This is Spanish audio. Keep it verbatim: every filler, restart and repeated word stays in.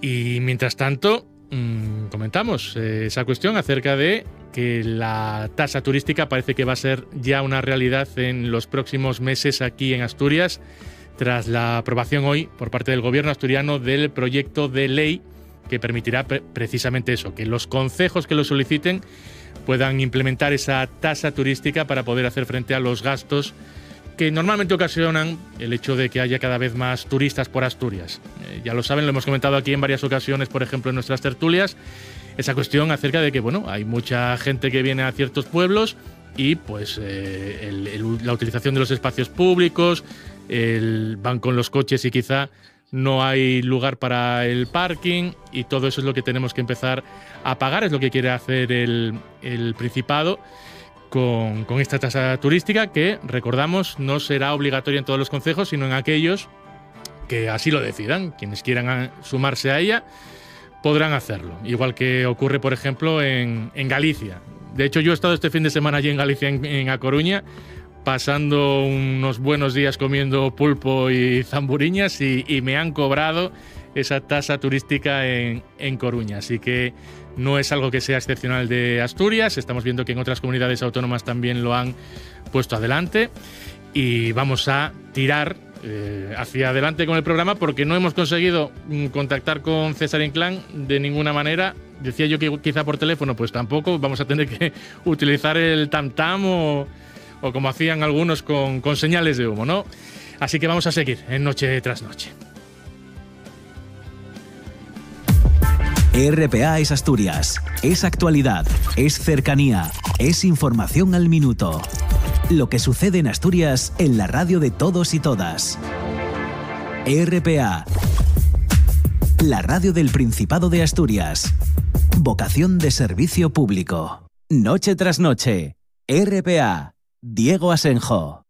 Y mientras tanto, mmm, comentamos eh, esa cuestión acerca de que la tasa turística parece que va a ser ya una realidad en los próximos meses aquí en Asturias, tras la aprobación hoy por parte del gobierno asturiano del proyecto de ley que permitirá pre- precisamente eso, que los concejos que lo soliciten puedan implementar esa tasa turística para poder hacer frente a los gastos que normalmente ocasionan el hecho de que haya cada vez más turistas por Asturias. Eh, ya lo saben, lo hemos comentado aquí en varias ocasiones, por ejemplo en nuestras tertulias, esa cuestión acerca de que bueno, hay mucha gente que viene a ciertos pueblos y pues eh, el, el, la utilización de los espacios públicos, el, van con los coches y quizá no hay lugar para el parking, y todo eso es lo que tenemos que empezar a pagar, es lo que quiere hacer el, el Principado con, con esta tasa turística, que, recordamos, no será obligatoria en todos los concejos, sino en aquellos que así lo decidan. Quienes quieran sumarse a ella podrán hacerlo, igual que ocurre, por ejemplo, en, en Galicia. De hecho, yo he estado este fin de semana allí en Galicia, en, en A Coruña, pasando unos buenos días comiendo pulpo y zamburiñas, y, y me han cobrado esa tasa turística en, en Coruña. Así que no es algo que sea excepcional de Asturias, estamos viendo que en otras comunidades autónomas también lo han puesto adelante, y vamos a tirar eh, hacia adelante con el programa, porque no hemos conseguido mm, contactar con César Inclán de ninguna manera. Decía yo que quizá por teléfono, pues tampoco, vamos a tener que utilizar el tam-tam o, o como hacían algunos con, con señales de humo, ¿no? Así que vamos a seguir en Noche tras Noche. R P A es Asturias, es actualidad, es cercanía, es información al minuto. Lo que sucede en Asturias en la radio de todos y todas. R P A, la radio del Principado de Asturias. Vocación de servicio público. Noche tras noche. R P A. Diego Asenjo.